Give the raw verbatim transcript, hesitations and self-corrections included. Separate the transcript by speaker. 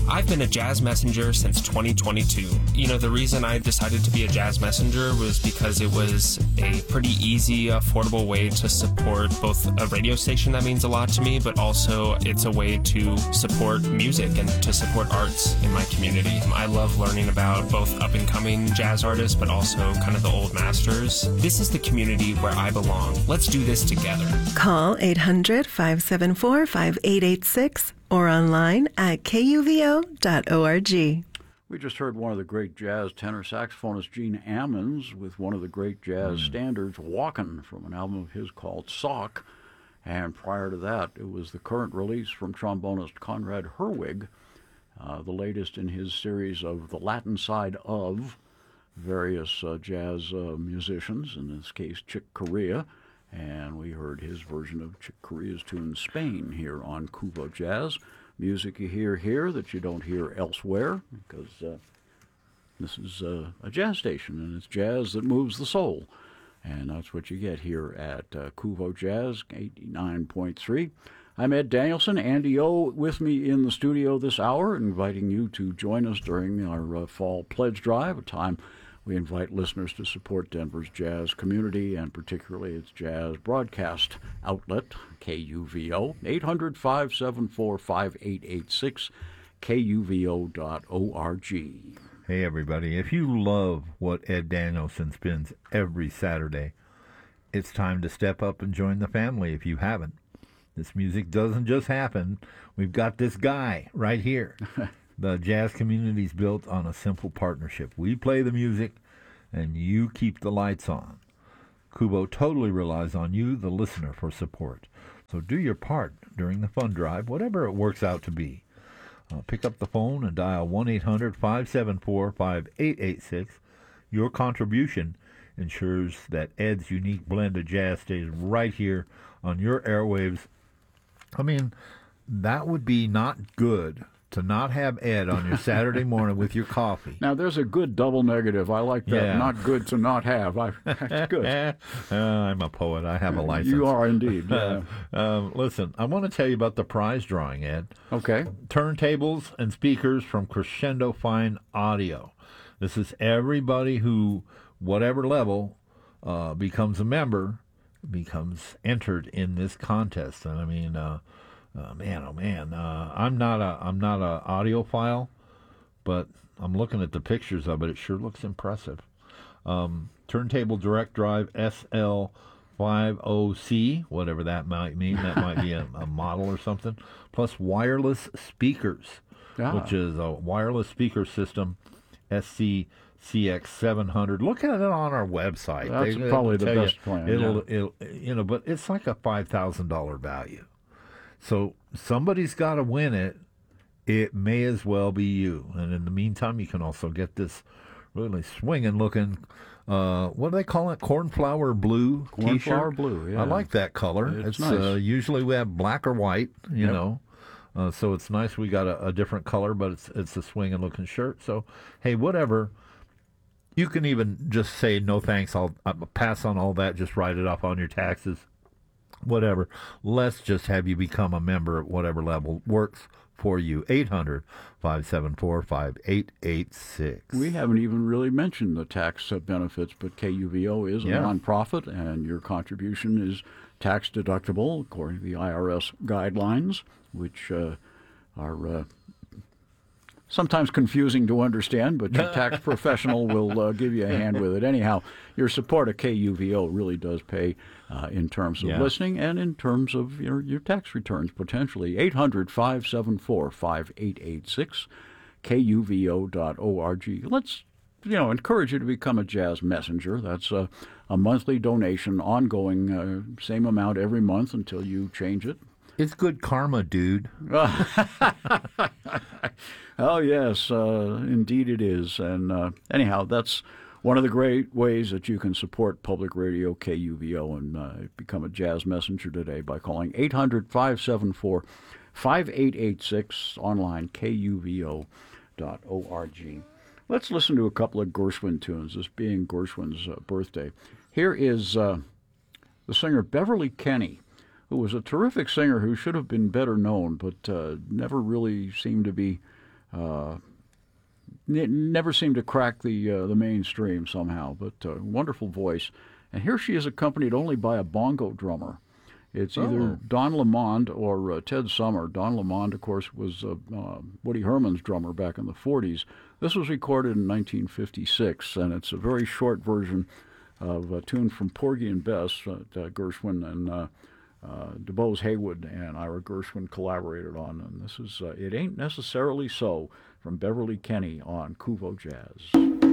Speaker 1: I've been a jazz messenger since twenty twenty-two. You know, the reason I decided to be a jazz messenger was because it was a pretty easy, affordable way to support both a radio station that means a lot to me, but also it's a way to support music and to support arts in my community. I love learning about both up-and-coming jazz artists, but also kind of the old masters. This is the community where I belong. Let's do this together.
Speaker 2: Call eight hundred, five seven four, five eight eight six or online at K U V O dot org.
Speaker 3: We just heard one of the great jazz tenor saxophonist Gene Ammons with one of the great jazz mm. standards, Walkin', from an album of his called Sock. And prior to that, it was the current release from trombonist Conrad Herwig, uh, the latest in his series of The Latin Side of various uh, jazz uh, musicians, in this case Chick Corea. And we heard his version of Chick Corea's tune Spain here on Kuvo Jazz. Music you hear here that you don't hear elsewhere, because uh, this is uh, a jazz station, and it's jazz that moves the soul. And that's what you get here at uh, Kuvo Jazz eighty-nine point three. I'm Ed Danielson. Andy O with me in the studio this hour, inviting you to join us during our uh, fall pledge drive, a time we invite listeners to support Denver's jazz community, and particularly its jazz broadcast outlet, K U V O, eight hundred, five seven four, five eight eight six, K U V O dot org.
Speaker 4: Hey, everybody. If you love what Ed Danielson spins every Saturday, it's time to step up and join the family if you haven't. This music doesn't just happen. We've got this guy right here. The jazz community is built on a simple partnership. We play the music, and you keep the lights on. Kubo totally relies on you, the listener, for support. So do your part during the fund drive, whatever it works out to be. Uh, pick up the phone and dial one eight hundred, five seven four, five eight eight six. Your contribution ensures that Ed's unique blend of jazz stays right here on your airwaves. I mean, that would be not good to not have Ed on your Saturday morning with your coffee.
Speaker 3: Now, there's a good double negative. I like that.
Speaker 4: Yeah.
Speaker 3: Not good to not have. I, that's good.
Speaker 4: uh, I'm a poet. I have a license.
Speaker 3: You are indeed. Yeah.
Speaker 4: um, listen, I want to tell you about the prize drawing, Ed.
Speaker 3: Okay.
Speaker 4: Turntables and speakers from Crescendo Fine Audio. This is everybody who, whatever level, uh, becomes a member, becomes entered in this contest. And I mean, uh, Uh, man, oh man, uh, I'm not a I'm not a audiophile, but I'm looking at the pictures of it. It sure looks impressive. Um, turntable direct drive S L fifty C, whatever that might mean. That might be a, a model or something. Plus wireless speakers, ah. which is a wireless speaker system, S C C X seven hundred. Look at it on our website.
Speaker 3: That's
Speaker 4: they,
Speaker 3: probably the best
Speaker 4: you,
Speaker 3: plan.
Speaker 4: It'll,
Speaker 3: yeah.
Speaker 4: it'll, you know, but it's like a five thousand dollars value. So somebody's got to win it. It may as well be you. And in the meantime, you can also get this really swinging looking, uh, what do they call it? Cornflower blue
Speaker 3: Cornflower
Speaker 4: t-shirt.
Speaker 3: blue, yeah.
Speaker 4: I like that color.
Speaker 3: It's,
Speaker 4: it's
Speaker 3: nice.
Speaker 4: uh, usually we have black or white, you
Speaker 3: yep.
Speaker 4: know. Uh, so it's nice we got a, a different color, but it's it's a swinging looking shirt. So, hey, whatever. You can even just say, no thanks, I'll, I'll pass on all that, just write it off on your taxes. Whatever. Let's just have you become a member at whatever level works for you. eight hundred, five seven four, five eight eight six.
Speaker 3: We haven't even really mentioned the tax benefits, but K U V O is a
Speaker 4: yeah.
Speaker 3: nonprofit, and your contribution is tax deductible according to the I R S guidelines, which uh, are uh, sometimes confusing to understand, but your tax professional will uh, give you a hand with it. Anyhow, your support of K U V O really does pay uh, in terms of
Speaker 4: yeah.
Speaker 3: listening and in terms of your, your tax returns, potentially. eight hundred, five seven four, five eight eight six, K U V O dot org. Let's you know, encourage you to become a jazz messenger. That's a, a monthly donation, ongoing, uh, same amount every month until you change it.
Speaker 4: It's good karma, dude.
Speaker 3: Oh, yes, uh, indeed it is. And uh, anyhow, that's one of the great ways that you can support public radio K U V O and uh, become a jazz messenger today by calling eight hundred, five seven four, five eight eight six, online, K U V O dot org. Let's listen to a couple of Gershwin tunes, this being Gershwin's uh, birthday. Here is uh, the singer Beverly Kenny, who was a terrific singer who should have been better known, but uh, never really seemed to be uh, n- never seemed to crack the uh, the mainstream somehow, but uh, wonderful voice. And here she is accompanied only by a bongo drummer. It's either
Speaker 4: Oh.
Speaker 3: Don Lamond or uh, Ted Summer. Don Lamond, of course, was uh, uh, Woody Herman's drummer back in the forties. This was recorded in nineteen fifty-six, and it's a very short version of a tune from Porgy and Bess that uh, Gershwin and uh, uh, DuBose Haywood and Ira Gershwin collaborated on. And this is uh, It Ain't Necessarily So from Beverly Kenny on Kuvo Jazz.